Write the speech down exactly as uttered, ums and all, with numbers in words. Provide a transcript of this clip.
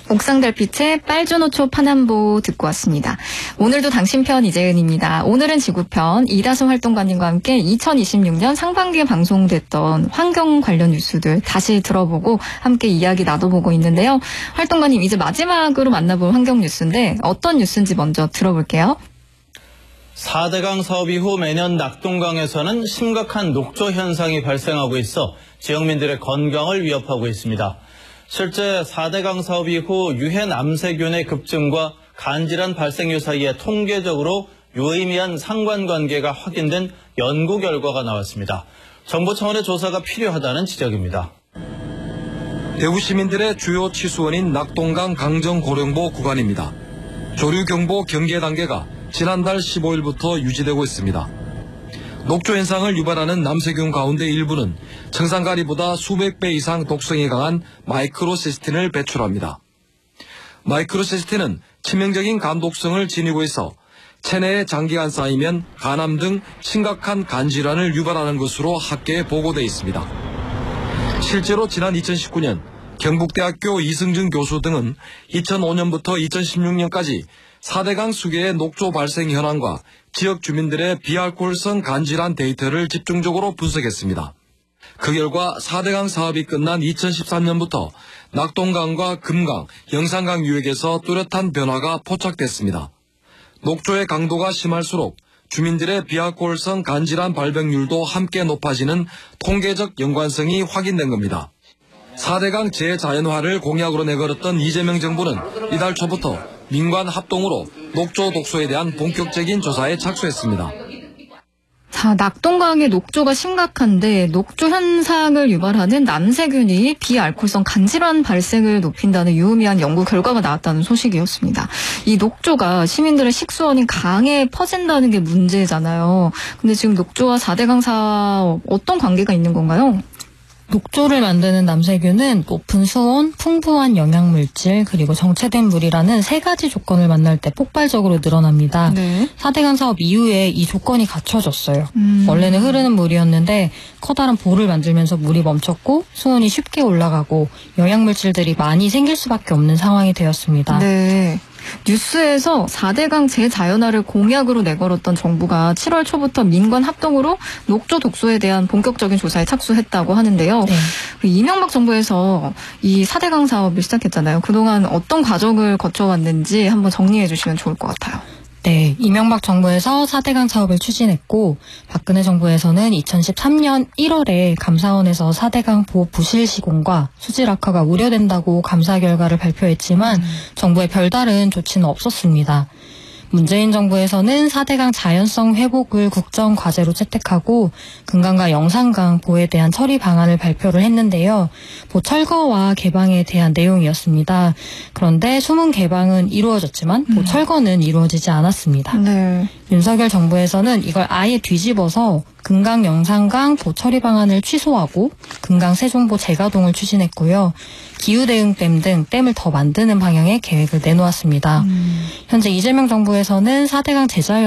옥상달빛의 빨주노초 파남보 듣고 왔습니다. 오늘도 당신 편 이재은입니다. 오늘은 지구편 이다솜 활동가님과 함께 이천이십육 년 상반기에 방송됐던 환경 관련 뉴스들 다시 들어보고 함께 이야기 나눠보고 있는데요. 활동가님, 이제 마지막으로 만나볼 환경 뉴스인데 어떤 뉴스인지 먼저 들어볼게요. 사대강 사업 이후 매년 낙동강에서는 심각한 녹조 현상이 발생하고 있어 지역민들의 건강을 위협하고 있습니다. 실제 사대강 사업 이후 유해 남세균의 급증과 간질환 발생률 사이에 통계적으로 유의미한 상관관계가 확인된 연구 결과가 나왔습니다. 정부 차원의 조사가 필요하다는 지적입니다. 대구 시민들의 주요 치수원인 낙동강 강정고령보 구간입니다. 조류경보 경계 단계가 지난달 십오일부터 유지되고 있습니다. 녹조 현상을 유발하는 남세균 가운데 일부는 청산가리보다 수백 배 이상 독성이 강한 마이크로시스틴을 배출합니다. 마이크로시스틴은 치명적인 간 독성을 지니고 있어 체내에 장기간 쌓이면 간암 등 심각한 간 질환을 유발하는 것으로 학계에 보고돼 있습니다. 실제로 지난 이천십구 년 경북대학교 이승준 교수 등은 이천오 년부터 이천십육 년까지 사대강 수계의 녹조 발생 현황과 지역 주민들의 비알코올성 간질환 데이터를 집중적으로 분석했습니다. 그 결과 사대강 사업이 끝난 이천십삼 년부터 낙동강과 금강, 영산강 유역에서 뚜렷한 변화가 포착됐습니다. 녹조의 강도가 심할수록 주민들의 비알코올성 간질환 발병률도 함께 높아지는 통계적 연관성이 확인된 겁니다. 사대강 재자연화를 공약으로 내걸었던 이재명 정부는 이달 초부터 민관 합동으로 녹조 독소에 대한 본격적인 조사에 착수했습니다. 자, 낙동강의 녹조가 심각한데 녹조 현상을 유발하는 남세균이 비알코올성 간질환 발생을 높인다는 유의미한 연구 결과가 나왔다는 소식이었습니다. 이 녹조가 시민들의 식수원인 강에 퍼진다는 게 문제잖아요. 근데 지금 녹조와 사대강 사업 어떤 관계가 있는 건가요? 녹조를 만드는 남세균은 높은 수온, 풍부한 영양물질, 그리고 정체된 물이라는 세 가지 조건을 만날 때 폭발적으로 늘어납니다. 네. 사대강 사업 이후에 이 조건이 갖춰졌어요. 음. 원래는 흐르는 물이었는데 커다란 볼을 만들면서 물이 멈췄고 수온이 쉽게 올라가고 영양물질들이 많이 생길 수밖에 없는 상황이 되었습니다. 네. 뉴스에서 사대강 재자연화를 공약으로 내걸었던 정부가 칠월 초부터 민관 합동으로 녹조 독소에 대한 본격적인 조사에 착수했다고 하는데요. 네. 이명박 정부에서 이 사대강 사업을 시작했잖아요. 그동안 어떤 과정을 거쳐왔는지 한번 정리해 주시면 좋을 것 같아요. 네, 이명박 정부에서 사대강 사업을 추진했고 박근혜 정부에서는 이천십삼 년 일월에 감사원에서 사대강 보호 부실 시공과 수질 악화가 우려된다고 감사 결과를 발표했지만 음. 정부의 별다른 조치는 없었습니다. 문재인 정부에서는 사대강 자연성 회복을 국정 과제로 채택하고 금강과 영산강 보호에 대한 처리 방안을 발표를 했는데요. 보 철거와 개방에 대한 내용이었습니다. 그런데 수문 개방은 이루어졌지만 보 철거는 이루어지지 않았습니다. 네. 윤석열 정부에서는 이걸 아예 뒤집어서 금강 영산강 보 처리 방안을 취소하고 금강 세종보 재가동을 추진했고요. 기후대응댐 등 댐을 더 만드는 방향의 계획을 내놓았습니다. 음. 현재 이재명 정부에서는 사대강 재자연